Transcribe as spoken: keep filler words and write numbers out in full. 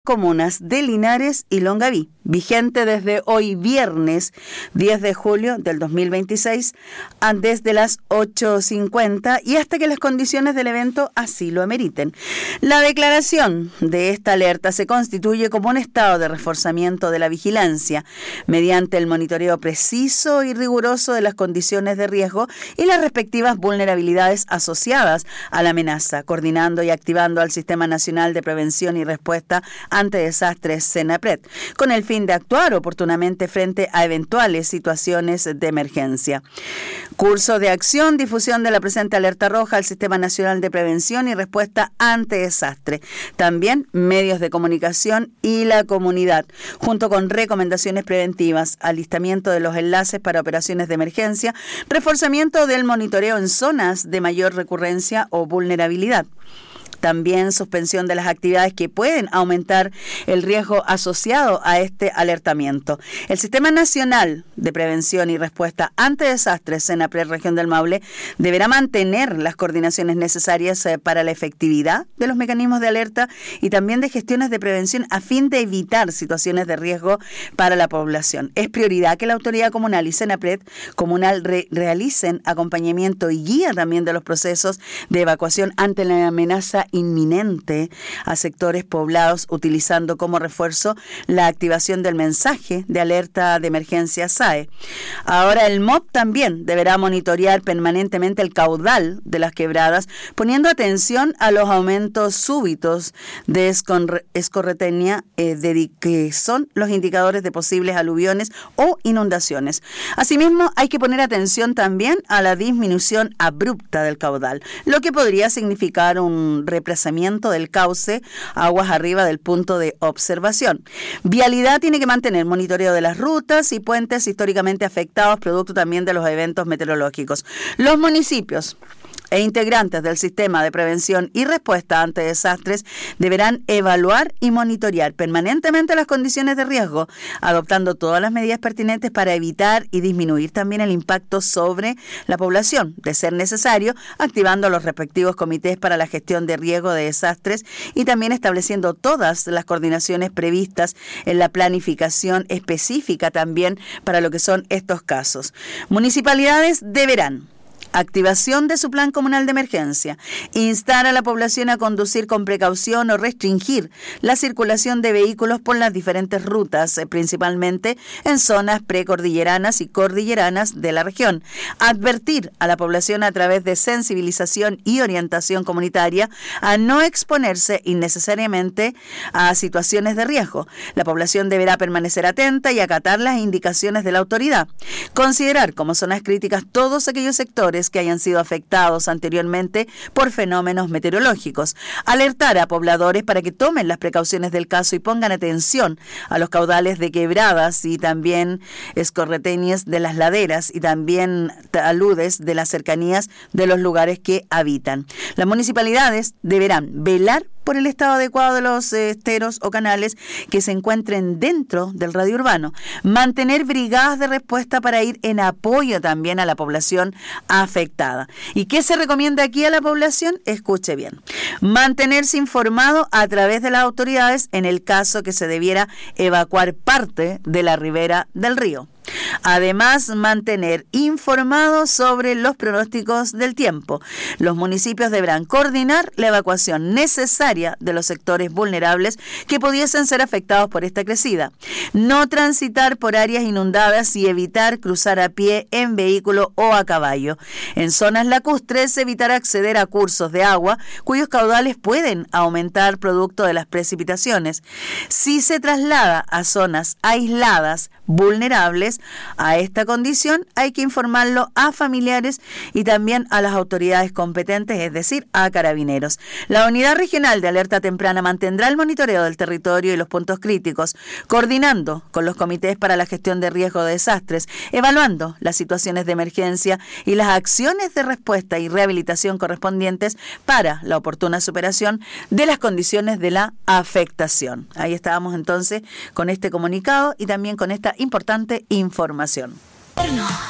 comunas de Linares y Longaví, vigente desde hoy viernes diez de julio del dos mil veintiséis, desde las ocho cincuenta y hasta que las condiciones del evento así lo ameriten. La declaración de esta alerta se constituye como un estado de reforzamiento de la vigilancia mediante el monitoreo preciso y riguroso de las condiciones de riesgo y las respectivas vulnerabilidades asociadas a la amenaza, coordinando y activando al Sistema Nacional de Prevención y Respuesta ante Desastres SENAPRED, con el fin de actuar oportunamente frente a eventuales situaciones de emergencia. Curso de acción, difusión de la presente alerta roja al Sistema Nacional de Prevención y Respuesta ante Desastre. También medios de comunicación y la comunidad, junto con recomendaciones preventivas, alistamiento de los enlaces para operaciones de emergencia, reforzamiento del monitoreo en zonas de mayor recurrencia o vulnerabilidad. También suspensión de las actividades que pueden aumentar el riesgo asociado a este alertamiento. El Sistema Nacional de Prevención y Respuesta ante Desastres, SENAPRED Región del Maule, deberá mantener las coordinaciones necesarias para la efectividad de los mecanismos de alerta y también de gestiones de prevención a fin de evitar situaciones de riesgo para la población. Es prioridad que la autoridad comunal y SENAPRED comunal re- realicen acompañamiento y guía también de los procesos de evacuación ante la amenaza inminente a sectores poblados, utilizando como refuerzo la activación del mensaje de alerta de emergencia S A E. Ahora el M O P también deberá monitorear permanentemente el caudal de las quebradas, poniendo atención a los aumentos súbitos de escorre- escorretenia, eh, de, que son los indicadores de posibles aluviones o inundaciones. Asimismo, hay que poner atención también a la disminución abrupta del caudal, lo que podría significar un represamiento del cauce aguas arriba del punto de observación. Vialidad tiene que mantener monitoreo de las rutas y puentes históricamente afectados, producto también de los eventos meteorológicos. Los municipios e integrantes del Sistema de Prevención y Respuesta ante Desastres deberán evaluar y monitorear permanentemente las condiciones de riesgo, adoptando todas las medidas pertinentes para evitar y disminuir también el impacto sobre la población, de ser necesario, activando los respectivos comités para la gestión de riesgo de desastres y también estableciendo todas las coordinaciones previstas en la planificación específica también para lo que son estos casos. Municipalidades deberán activación de su plan comunal de emergencia, instar a la población a conducir con precaución o restringir la circulación de vehículos por las diferentes rutas, principalmente en zonas precordilleranas y cordilleranas de la región. Advertir a la población a través de sensibilización y orientación comunitaria a no exponerse innecesariamente a situaciones de riesgo. La población deberá permanecer atenta y acatar las indicaciones de la autoridad. Considerar como zonas críticas todos aquellos sectores que hayan sido afectados anteriormente por fenómenos meteorológicos. Alertar a pobladores para que tomen las precauciones del caso y pongan atención a los caudales de quebradas y también escorretenias de las laderas y también taludes de las cercanías de los lugares que habitan. Las municipalidades deberán velar por el estado adecuado de los esteros o canales que se encuentren dentro del radio urbano. Mantener brigadas de respuesta para ir en apoyo también a la población afectada. ¿Y qué se recomienda aquí a la población? Escuche bien. Mantenerse informado a través de las autoridades en el caso que se debiera evacuar parte de la ribera del río. Además, mantener informados sobre los pronósticos del tiempo. Los municipios deberán coordinar la evacuación necesaria de los sectores vulnerables que pudiesen ser afectados por esta crecida. No transitar por áreas inundadas y evitar cruzar a pie, en vehículo o a caballo. En zonas lacustres, evitar acceder a cursos de agua cuyos caudales pueden aumentar producto de las precipitaciones. Si se traslada a zonas aisladas, vulnerables, a esta condición hay que informarlo a familiares y también a las autoridades competentes, es decir, a carabineros. La Unidad Regional de Alerta Temprana mantendrá el monitoreo del territorio y los puntos críticos, coordinando con los comités para la gestión de riesgo de desastres, evaluando las situaciones de emergencia y las acciones de respuesta y rehabilitación correspondientes para la oportuna superación de las condiciones de la afectación. Ahí estábamos entonces con este comunicado y también con esta importante información.